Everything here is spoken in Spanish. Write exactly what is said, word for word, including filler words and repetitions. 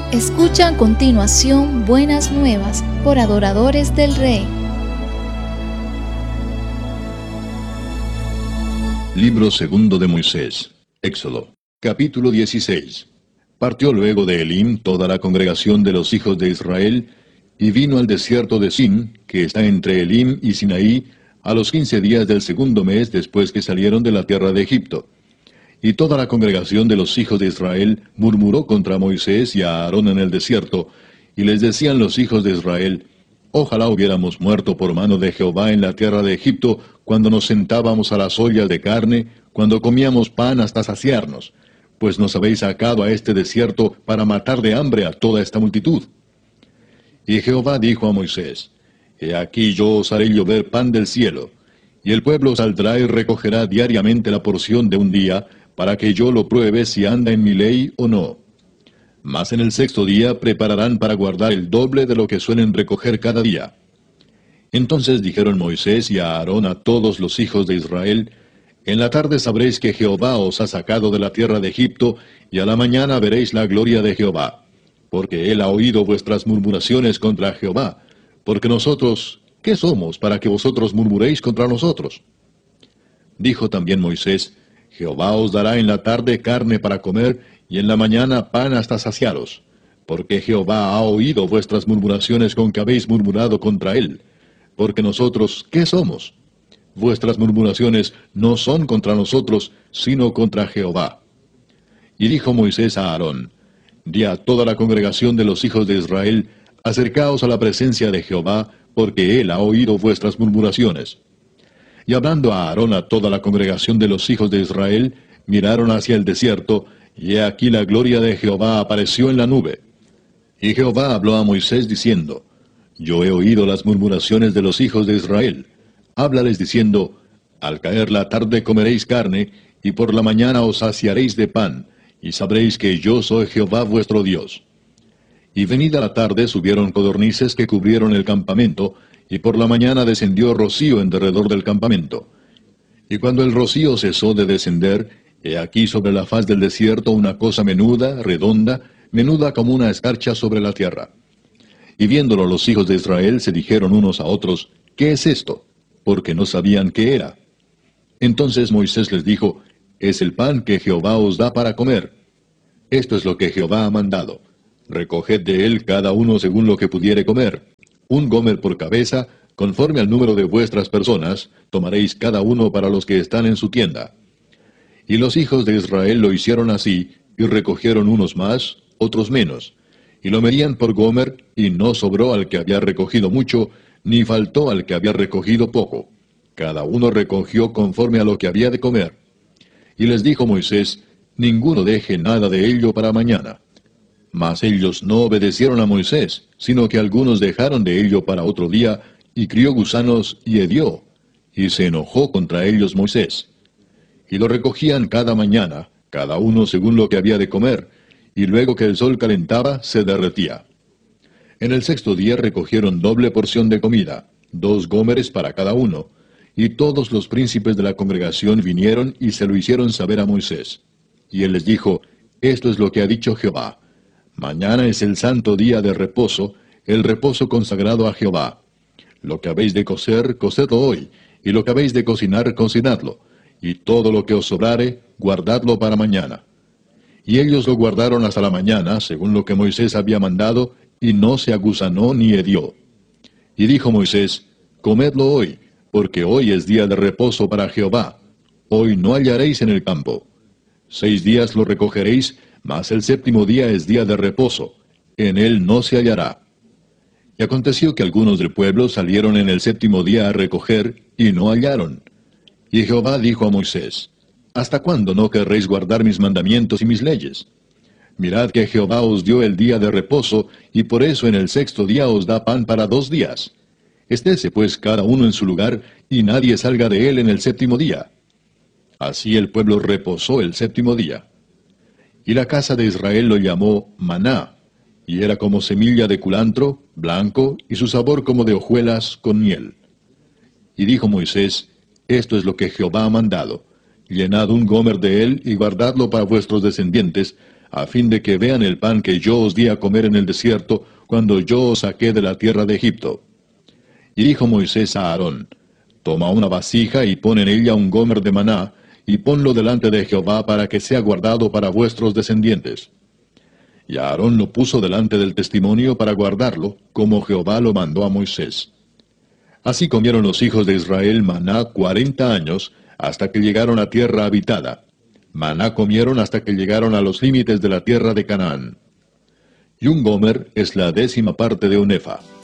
Escucha a continuación Buenas Nuevas por Adoradores del Rey. Libro segundo de Moisés, Éxodo, capítulo dieciséis. Partió luego de Elim toda la congregación de los hijos de Israel, y vino al desierto de Sin, que está entre Elim y Sinaí, a los quince días del segundo mes después que salieron de la tierra de Egipto. Y toda la congregación de los hijos de Israel murmuró contra Moisés y a Aarón en el desierto, y les decían los hijos de Israel: Ojalá hubiéramos muerto por mano de Jehová en la tierra de Egipto, cuando nos sentábamos a las ollas de carne, cuando comíamos pan hasta saciarnos, pues nos habéis sacado a este desierto para matar de hambre a toda esta multitud. Y Jehová dijo a Moisés: He aquí yo os haré llover pan del cielo, y el pueblo saldrá y recogerá diariamente la porción de un día, para que yo lo pruebe si anda en mi ley o no. Mas en el sexto día prepararán para guardar el doble de lo que suelen recoger cada día. Entonces dijeron Moisés y a Aarón a todos los hijos de Israel: En la tarde sabréis que Jehová os ha sacado de la tierra de Egipto, y a la mañana veréis la gloria de Jehová, porque él ha oído vuestras murmuraciones contra Jehová, porque nosotros, ¿qué somos para que vosotros murmuréis contra nosotros? Dijo también Moisés: Jehová os dará en la tarde carne para comer, y en la mañana pan hasta saciaros, porque Jehová ha oído vuestras murmuraciones con que habéis murmurado contra él. Porque nosotros, ¿qué somos? Vuestras murmuraciones no son contra nosotros, sino contra Jehová. Y dijo Moisés a Aarón: Di a toda la congregación de los hijos de Israel: Acercaos a la presencia de Jehová, porque él ha oído vuestras murmuraciones. Y hablando a Aarón a toda la congregación de los hijos de Israel, miraron hacia el desierto, y he aquí la gloria de Jehová apareció en la nube. Y Jehová habló a Moisés diciendo: Yo he oído las murmuraciones de los hijos de Israel. Háblales diciendo: Al caer la tarde comeréis carne, y por la mañana os saciaréis de pan, y sabréis que yo soy Jehová vuestro Dios. Y venida la tarde subieron codornices que cubrieron el campamento, y por la mañana descendió rocío en derredor del campamento. Y cuando el rocío cesó de descender, he aquí sobre la faz del desierto una cosa menuda, redonda, menuda como una escarcha sobre la tierra. Y viéndolo los hijos de Israel se dijeron unos a otros: ¿Qué es esto? Porque no sabían qué era. Entonces Moisés les dijo: Es el pan que Jehová os da para comer. Esto es lo que Jehová ha mandado: Recoged de él cada uno según lo que pudiere comer. Un gomer por cabeza, conforme al número de vuestras personas, tomaréis cada uno para los que están en su tienda. Y los hijos de Israel lo hicieron así, y recogieron unos más, otros menos. Y lo medían por gomer, y no sobró al que había recogido mucho, ni faltó al que había recogido poco. Cada uno recogió conforme a lo que había de comer. Y les dijo Moisés: Ninguno deje nada de ello para mañana. Mas ellos no obedecieron a Moisés, sino que algunos dejaron de ello para otro día, y crió gusanos y hedió, y se enojó contra ellos Moisés. Y lo recogían cada mañana, cada uno según lo que había de comer, y luego que el sol calentaba, se derretía. En el sexto día recogieron doble porción de comida, dos gómeres para cada uno, y todos los príncipes de la congregación vinieron y se lo hicieron saber a Moisés. Y él les dijo: Esto es lo que ha dicho Jehová: Mañana es el santo día de reposo, el reposo consagrado a Jehová. Lo que habéis de cocer, cocedlo hoy, y lo que habéis de cocinar, cocinadlo, y todo lo que os sobrare, guardadlo para mañana. Y ellos lo guardaron hasta la mañana, según lo que Moisés había mandado, y no se agusanó ni hedió. Y dijo Moisés: Comedlo hoy, porque hoy es día de reposo para Jehová. Hoy no hallaréis en el campo. Seis días lo recogeréis, mas el séptimo día es día de reposo. En él no se hallará. Y aconteció que algunos del pueblo salieron en el séptimo día a recoger, y no hallaron. Y Jehová dijo a Moisés: ¿Hasta cuándo no querréis guardar mis mandamientos y mis leyes? Mirad que Jehová os dio el día de reposo, y por eso en el sexto día os da pan para dos días. Estése pues cada uno en su lugar, y nadie salga de él en el séptimo día. Así el pueblo reposó el séptimo día. Y la casa de Israel lo llamó maná, y era como semilla de culantro, blanco, y su sabor como de hojuelas con miel. Y dijo Moisés: Esto es lo que Jehová ha mandado: Llenad un gomer de él, y guardadlo para vuestros descendientes, a fin de que vean el pan que yo os di a comer en el desierto, cuando yo os saqué de la tierra de Egipto. Y dijo Moisés a Aarón, toma una vasija y pon en ella un gomer de maná, y ponlo delante de Jehová para que sea guardado para vuestros descendientes. Y Aarón lo puso delante del testimonio para guardarlo, como Jehová lo mandó a Moisés. Así comieron los hijos de Israel maná cuarenta años, hasta que llegaron a tierra habitada. Maná comieron hasta que llegaron a los límites de la tierra de Canaán. Y un gomer es la décima parte de un efa.